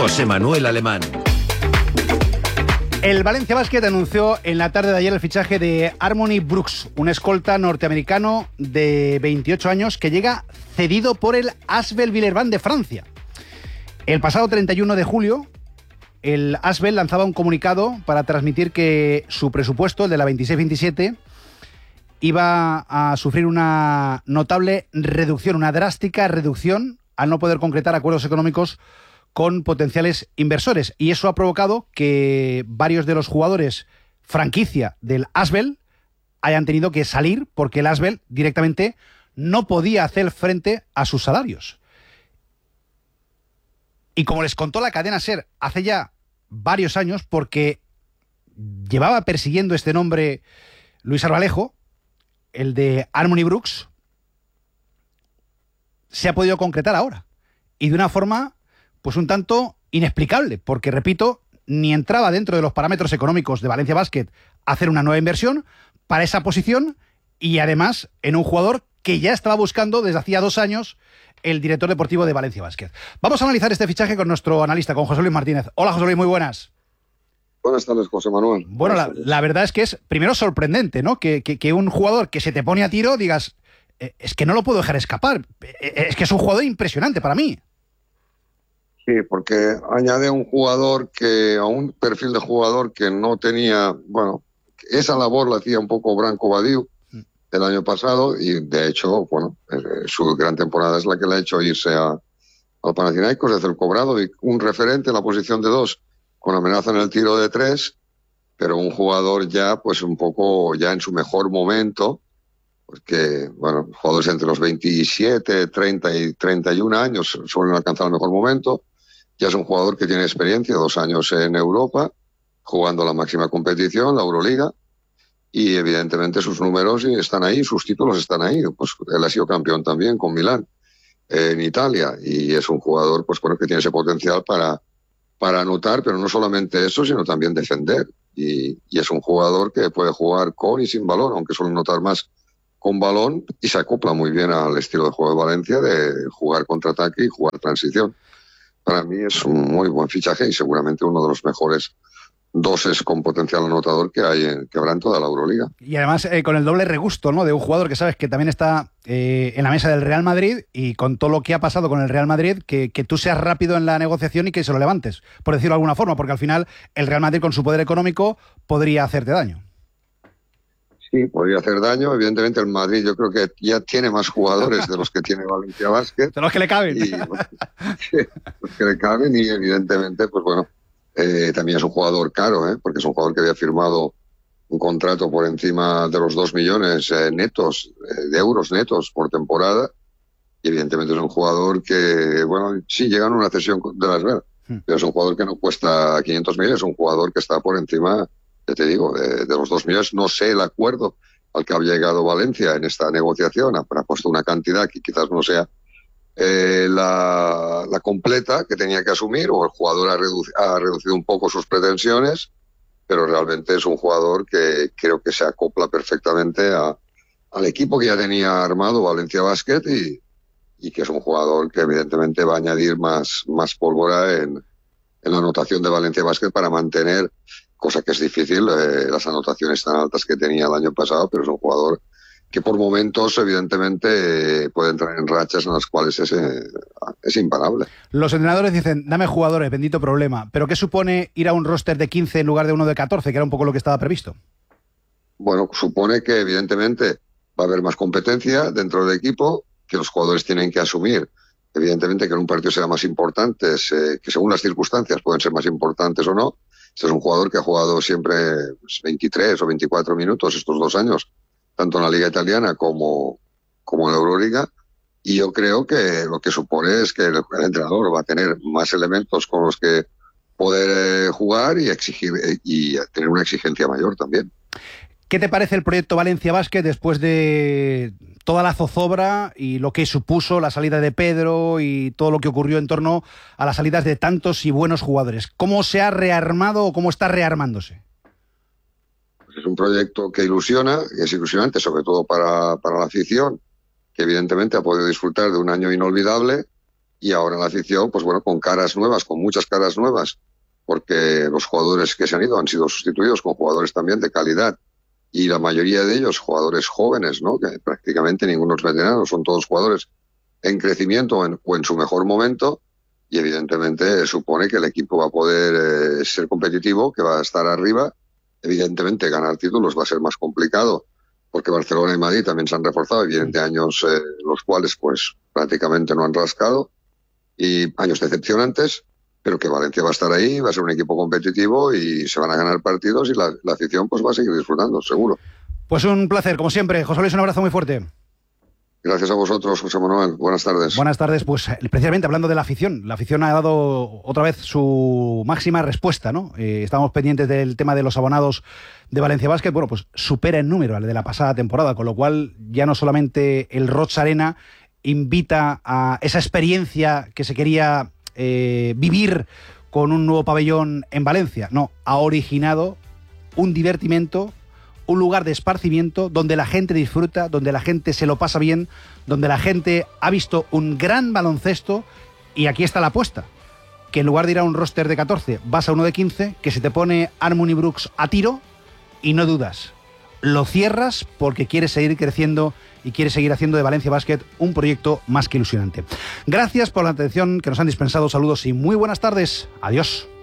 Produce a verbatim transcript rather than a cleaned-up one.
José Manuel Alemán. El Valencia Basket anunció en la tarde de ayer el fichaje de Harmony Brooks, un escolta norteamericano de veintiocho años que llega cedido por el Asvel Villeurbanne de Francia. El pasado treinta y uno de julio, el Asvel lanzaba un comunicado para transmitir que su presupuesto, el de la veintiséis veintisiete, iba a sufrir una notable reducción, una drástica reducción al no poder concretar acuerdos económicos con potenciales inversores. Y eso ha provocado que varios de los jugadores franquicia del Asvel hayan tenido que salir porque el Asvel directamente no podía hacer frente a sus salarios. Y como les contó la cadena SER hace ya varios años, porque llevaba persiguiendo este nombre Luis Arbalejo, el de Harmony Brooks, se ha podido concretar ahora. Y de una forma pues un tanto inexplicable, porque, repito, ni entraba dentro de los parámetros económicos de Valencia Basket hacer una nueva inversión para esa posición y además en un jugador que ya estaba buscando desde hacía dos años el director deportivo de Valencia Basket. Vamos a analizar este fichaje con nuestro analista, con José Luis Martínez. Hola, José Luis, muy buenas. Buenas tardes, José Manuel. Bueno, la, la verdad es que es primero sorprendente, ¿no? Que, que, que un jugador que se te pone a tiro digas, eh, es que no lo puedo dejar escapar. Eh, es que es un jugador impresionante para mí. Sí, porque añade un jugador que, a un perfil de jugador que no tenía, bueno, esa labor la hacía un poco Branco Badiou el año pasado y de hecho, bueno, su gran temporada es la que le ha hecho irse a, al Panathinaikos desde el cobrado y un referente en la posición de dos con amenaza en el tiro de tres, pero un jugador ya, pues un poco ya en su mejor momento, porque, bueno, jugadores entre los veintisiete, treinta y treinta y un años suelen alcanzar el mejor momento. Ya es un jugador que tiene experiencia, dos años en Europa, jugando la máxima competición, la Euroliga, y evidentemente sus números están ahí, sus títulos están ahí. Pues él ha sido campeón también con Milán, eh, en Italia, y es un jugador, pues bueno, que tiene ese potencial para, para anotar, pero no solamente eso, sino también defender. Y, y es un jugador que puede jugar con y sin balón, aunque suele anotar más con balón, y se acopla muy bien al estilo de juego de Valencia, de jugar contraataque y jugar transición. Para mí es un muy buen fichaje y seguramente uno de los mejores doses con potencial anotador que hay en, que habrá en toda la Euroliga. Y además eh, con el doble regusto, ¿no?, de un jugador que sabes que también está eh, en la mesa del Real Madrid y con todo lo que ha pasado con el Real Madrid, que, que tú seas rápido en la negociación y que se lo levantes, por decirlo de alguna forma, porque al final el Real Madrid con su poder económico podría hacerte daño. Sí, podría hacer daño. Evidentemente el Madrid yo creo que ya tiene más jugadores de los que tiene Valencia Basket. De los que le caben. Y, los que le caben y evidentemente, pues bueno, eh, también es un jugador caro, ¿eh? Porque es un jugador que había firmado un contrato por encima de los dos millones eh, netos, eh, de euros netos por temporada. Y evidentemente es un jugador que, bueno, sí llegan a una cesión de las veras, hmm. pero es un jugador que no cuesta quinientos millones, es un jugador que está por encima, ya te digo, de, de los dos millones. No sé el acuerdo al que ha llegado Valencia en esta negociación, ha, ha puesto una cantidad que quizás no sea eh, la, la completa que tenía que asumir, o el jugador ha, reduc ha reducido un poco sus pretensiones, pero realmente es un jugador que creo que se acopla perfectamente a, al equipo que ya tenía armado Valencia Basket y, y que es un jugador que evidentemente va a añadir más, más pólvora en, en la anotación de Valencia Basket para mantener, cosa que es difícil, eh, las anotaciones tan altas que tenía el año pasado, pero es un jugador que por momentos evidentemente eh, puede entrar en rachas en las cuales es, eh, es imparable. Los entrenadores dicen, dame jugadores, bendito problema, pero ¿qué supone ir a un roster de quince en lugar de uno de catorce, que era un poco lo que estaba previsto? Bueno, supone que evidentemente va a haber más competencia dentro del equipo, que los jugadores tienen que asumir, evidentemente, que en un partido sea más importante, eh, que según las circunstancias pueden ser más importantes o no. Este es un jugador que ha jugado siempre veintitrés o veinticuatro minutos estos dos años, tanto en la Liga Italiana como, como en la Euroliga, y yo creo que lo que supone es que el, el entrenador va a tener más elementos con los que poder eh, jugar y exigir eh, y tener una exigencia mayor también. ¿Qué te parece el proyecto Valencia Basket después de toda la zozobra y lo que supuso la salida de Pedro y todo lo que ocurrió en torno a las salidas de tantos y buenos jugadores? ¿Cómo se ha rearmado o cómo está rearmándose? Pues es un proyecto que ilusiona, y es ilusionante sobre todo para, para la afición, que evidentemente ha podido disfrutar de un año inolvidable, y ahora en la afición, pues bueno, con caras nuevas, con muchas caras nuevas, porque los jugadores que se han ido han sido sustituidos con jugadores también de calidad, y la mayoría de ellos jugadores jóvenes, ¿no? Que prácticamente ninguno es veterano, son todos jugadores en crecimiento o en, o en su mejor momento, y evidentemente supone que el equipo va a poder eh, ser competitivo, que va a estar arriba. Evidentemente ganar títulos va a ser más complicado, porque Barcelona y Madrid también se han reforzado y vienen de años eh, los cuales pues prácticamente no han rascado, y años decepcionantes, pero que Valencia va a estar ahí, va a ser un equipo competitivo y se van a ganar partidos, y la, la afición pues va a seguir disfrutando, seguro. Pues un placer, como siempre. José Luis, un abrazo muy fuerte. Gracias a vosotros, José Manuel. Buenas tardes. Buenas tardes. Pues precisamente hablando de la afición, la afición ha dado otra vez su máxima respuesta, ¿no? Eh, estamos pendientes del tema de los abonados de Valencia Basket. Bueno, pues supera en número al de la pasada temporada, con lo cual ya no solamente el Roig Arena invita a esa experiencia que se quería eh, vivir con un nuevo pabellón en Valencia, no, ha originado un divertimento, un lugar de esparcimiento donde la gente disfruta, donde la gente se lo pasa bien, donde la gente ha visto un gran baloncesto, y aquí está la apuesta, que en lugar de ir a un roster de catorce vas a uno de quince, que se te pone Harmony Brooks a tiro y no dudas, lo cierras porque quieres seguir creciendo y quieres seguir haciendo de Valencia Basket un proyecto más que ilusionante. Gracias por la atención que nos han dispensado, saludos y muy buenas tardes. Adiós.